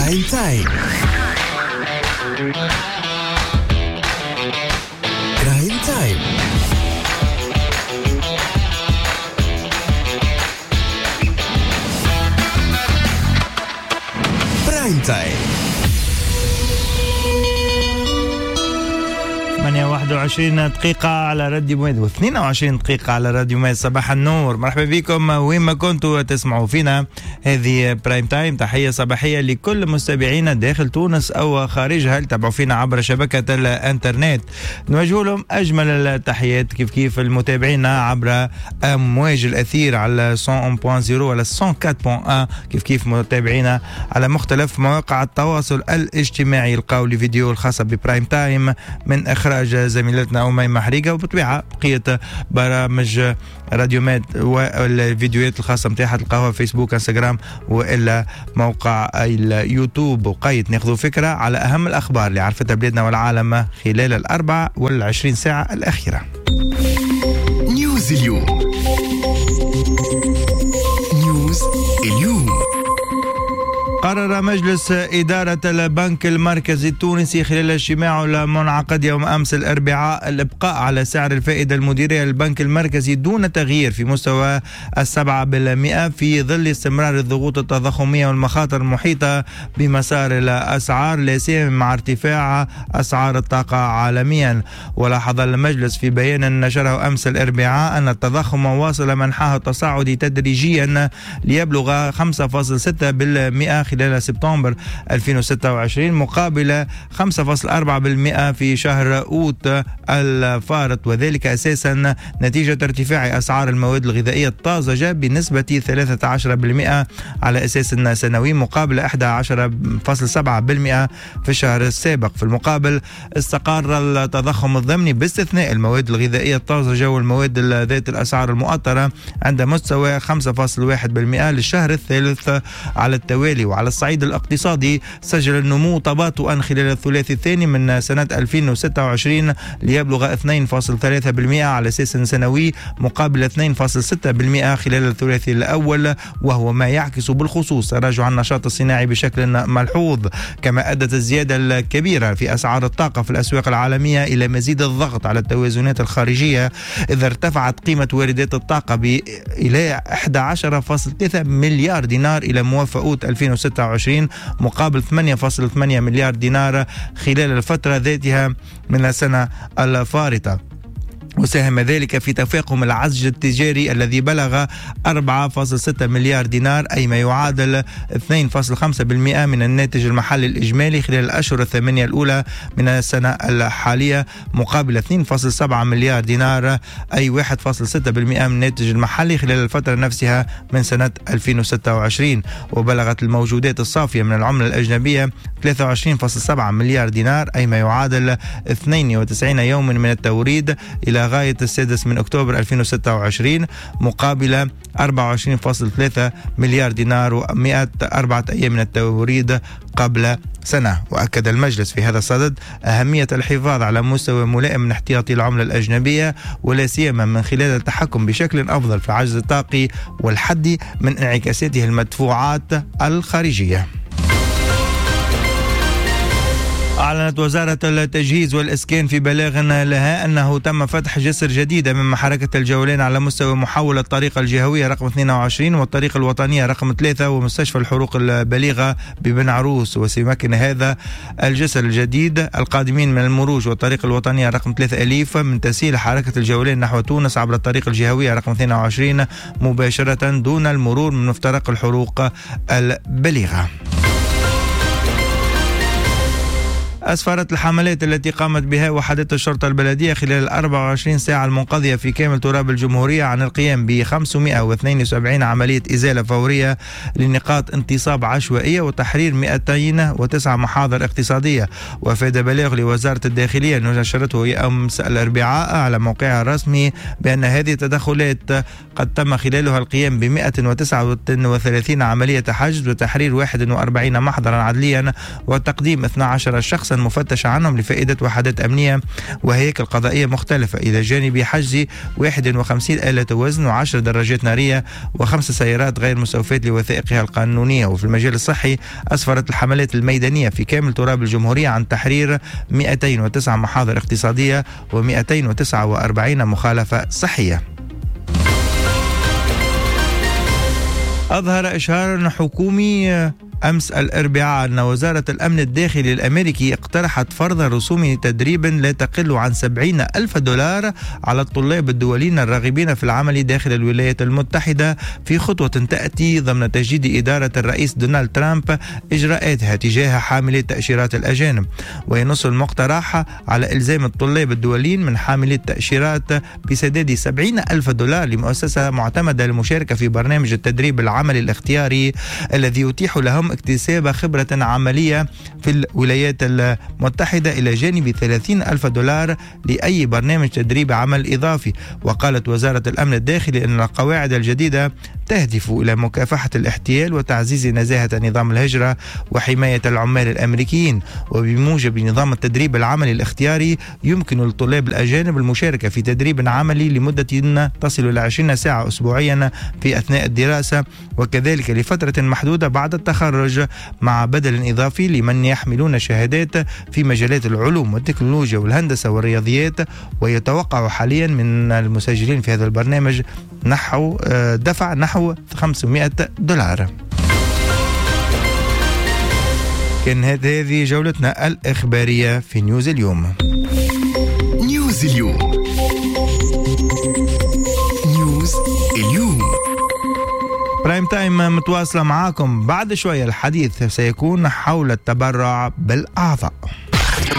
برايم تايم. برايم تايم. برايم تايم. 21 دقيقة على راديو ميد و22 دقيقة على راديو ميد. صباح النور، مرحبا بكم وين ما كنتوا تسمعوا فينا. هذه برايم تايم، تحية صباحية لكل مستمعينا داخل تونس أو خارجها اللي تابعوا فينا عبر شبكة الانترنت. نوجه لهم أجمل التحيات كيف المتابعين عبر أمواج الأثير على 101.0 ولا 104.1، كيف متابعينا على مختلف مواقع التواصل الاجتماعي. القوا لي فيديو الخاصة ببرايم تايم من إخراج زميلتنا أميمة حريقة، وبطبيعة بقية برامج راديو ميد والفيديوهات الخاصة متاحة تلقاوها فيسبوك انستغرام وإلا موقع اليوتيوب. وقيت ناخذوا فكرة على أهم الأخبار اللي عرفتها بلادنا والعالم خلال 24 ساعة الأخيرة. نيوز اليوم. نيوز اليوم. قرر مجلس إدارة البنك المركزي التونسي خلال اجتماعه المنعقد يوم أمس الأربعاء الإبقاء على سعر الفائدة المديرية للبنك المركزي دون تغيير في مستوى 7% في ظل استمرار الضغوط التضخمية والمخاطر المحيطة بمسار الأسعار، لا سيما مع ارتفاع أسعار الطاقة عالميا. ولاحظ المجلس في بيان نشره أمس الأربعاء أن التضخم واصل منحاه التصاعدي تدريجيا ليبلغ 5.6% خلال سبتمبر 2026 مقابل 5.4% في شهر أوت الفارط، وذلك أساسا نتيجة ارتفاع أسعار المواد الغذائية الطازجة بنسبة 13% على أساس سنوي مقابل 11.7% في الشهر السابق. في المقابل استقر التضخم الضمني باستثناء المواد الغذائية الطازجة والمواد ذات الأسعار المؤطرة عند مستوى 5.1% للشهر الثالث على التوالي. وعلى الصعيد الاقتصادي سجل النمو تباطؤا خلال الثلاثي الثاني من سنة 2026 ليبلغ 2.3% على أساس سنوي مقابل 2.6% خلال الثلاثي الأول، وهو ما يعكس بالخصوص تراجع النشاط الصناعي بشكل ملحوظ. كما أدت الزيادة الكبيرة في أسعار الطاقة في الأسواق العالمية إلى مزيد الضغط على التوازنات الخارجية، إذا ارتفعت قيمة واردات الطاقة إلى 11.3 مليار دينار إلى موافقات 2026 مقابل 8.8 مليار دينار خلال الفترة ذاتها من السنة الفارطة. وساهم ذلك في تفاقم العجز التجاري الذي بلغ 4.6 مليار دينار، أي ما يعادل 2.5% من الناتج المحلي الإجمالي خلال الأشهر الثمانية الأولى من السنة الحالية مقابل 2.7 مليار دينار، أي 1.6% من الناتج المحلي خلال الفترة نفسها من سنة 2026. وبلغت الموجودات الصافية من العملة الأجنبية 23.7 مليار دينار، أي ما يعادل 92 يوما من التوريد إلى غاية 6 من أكتوبر 2026 مقابل 24.3 مليار دينار و104 أيام من التوريد قبل سنة. وأكد المجلس في هذا الصدد أهمية الحفاظ على مستوى ملائم من احتياطي العملة الأجنبية، ولا سيما من خلال التحكم بشكل أفضل في العجز الطاقي والحد من انعكاساته المدفوعات الخارجية. أعلنت وزارة التجهيز والإسكان في بلاغ لها أنه تم فتح جسر جديدة من حركة الجولان على مستوى محاولة الطريق الجهوية رقم 22 والطريق الوطنية رقم 3 ومستشفى الحروق البليغة ببن عروس. وسيمكن هذا الجسر الجديد القادمين من المروج والطريق الوطنية رقم 3 أليف من تسهيل حركة الجولان نحو تونس عبر الطريق الجهوية رقم 22 مباشرة دون المرور من مفترق الحروق البليغة. أسفرت الحملات التي قامت بها وحدات الشرطة البلدية خلال 24 ساعة المنقضية في كامل تراب الجمهورية عن القيام ب 572 عملية إزالة فورية لنقاط انتصاب عشوائية وتحرير 209 محاضر اقتصادية. وفاد بلاغ لوزارة الداخلية نشرته أمس الأربعاء على موقعها الرسمي بأن هذه التدخلات قد تم خلالها القيام ب 139 عملية حجز وتحرير 41 محضرا عدليا وتقديم 12 شخصا شخصا مفتش عنهم لفائدة وحدات أمنية وهيكل قضائية مختلفة، إلى جانب حجز 51 آلة وزن و10 دراجات نارية و5 سيارات غير مستوفاة لوثائقها القانونية. وفي المجال الصحي أسفرت الحملات الميدانية في كامل تراب الجمهورية عن تحرير 209 محاضر اقتصادية و249 مخالفة صحية. أظهر إشهار حكومي أمس الأربعاء أن وزارة الأمن الداخلي الأمريكي اقترحت فرض رسوم تدريب لا تقل عن $70,000 على الطلاب الدوليين الراغبين في العمل داخل الولايات المتحدة، في خطوة تأتي ضمن تجديد إدارة الرئيس دونالد ترامب إجراءاتها تجاه حاملي تأشيرات الأجانب. وينص المقترح على إلزام الطلاب الدوليين من حاملي التأشيرات بسداد $70,000 لمؤسسة معتمدة للمشاركة في برنامج التدريب العملي الاختياري الذي يتيح لهم اكتساب خبرة عملية في الولايات المتحدة، إلى جانب $30,000 لأي برنامج تدريب عمل إضافي. وقالت وزارة الأمن الداخلي أن القواعد الجديدة تهدف إلى مكافحة الاحتيال وتعزيز نزاهة نظام الهجرة وحماية العمال الأمريكيين. وبموجب نظام التدريب العملي الاختياري يمكن للطلاب الأجانب المشاركة في تدريب عملي لمدة تصل إلى 20 ساعة أسبوعيا في أثناء الدراسة، وكذلك لفترة محدودة بعد التخرج، مع بدل إضافي لمن يحملون شهادات في مجالات العلوم والتكنولوجيا والهندسة والرياضيات. ويتوقع حاليا من المسجلين في هذا البرنامج دفع نحو $500. كان هذه جولتنا الإخبارية في نيوز اليوم. نيوز اليوم. نيوز اليوم. برايم تايم متواصلة معاكم. بعد شوية الحديث سيكون حول التبرع بالأعضاء.